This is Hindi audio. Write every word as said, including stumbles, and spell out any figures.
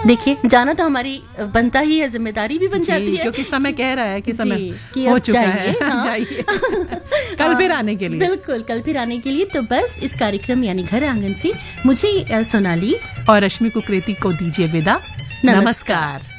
देखिए, जाना तो हमारी बनता ही है, जिम्मेदारी भी बन जाती है, क्योंकि समय कह रहा है कि समय कि हो अब चुका जाइए, है। हाँ। जाइए कल फिर आने के लिए। बिल्कुल, कल फिर आने के लिए। तो बस इस कार्यक्रम यानी घर आंगन से मुझे सोनाली और रश्मि कुकरेती को दीजिए विदा। नमस्कार। नमस्कार।